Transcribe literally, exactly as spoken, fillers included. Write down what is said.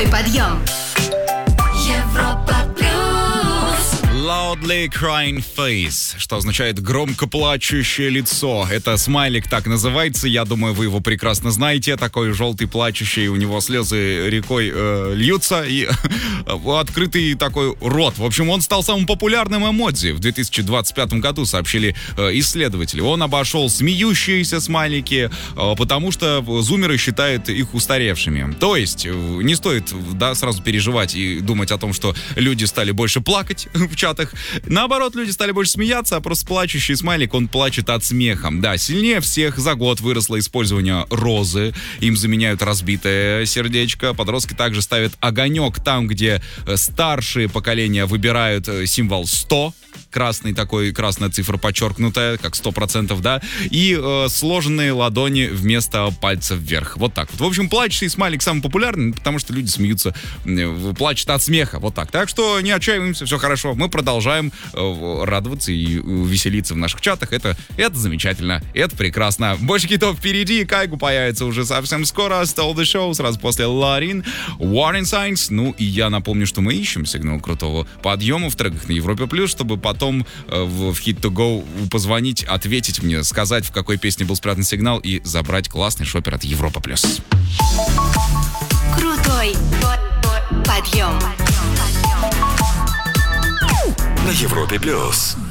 Крутой подъем. Европа плюс. Loudly crying face, что означает громко плачущее лицо. Это смайлик так называется, я думаю, вы его прекрасно знаете. Такой желтый плачущий, у него слезы рекой э, льются и открытый такой рот. В общем, он стал самым популярным эмодзи в две тысячи двадцать пятом году, сообщили э, исследователи. Он обошел смеющиеся смайлики, э, потому что зумеры считают их устаревшими. То есть, э, не стоит да, сразу переживать и думать о том, что люди стали больше плакать в чатах. Наоборот, люди стали больше смеяться, а просто плачущий смайлик, он плачет от смеха. Да, сильнее всех за год выросло использование розы. Им заменяют разбитое сердечко. Подростки также ставят огонек там, где старшие поколения выбирают символ сто. Красный такой, красная цифра подчеркнутая, как сто процентов, да, и э, сложенные ладони вместо пальцев вверх. Вот так вот. В общем, плачущий смайлик самый популярный, потому что люди смеются, э, плачут от смеха. Вот так. Так что не отчаиваемся, все хорошо. Мы продолжаем э, радоваться и веселиться в наших чатах. Это, это замечательно, это прекрасно. Больше хитов впереди. Кайгу появится уже совсем скоро. Stole the Show сразу после Ларин. Warning Signs. Ну и я напомню, что мы ищем сигнал крутого подъема в треках на Европе Плюс, чтобы потом в, в Hit to Go позвонить, ответить мне, сказать, в какой песне был спрятан сигнал и забрать классный шопер от Европа Плюс. Крутой подъем. На Европе Плюс.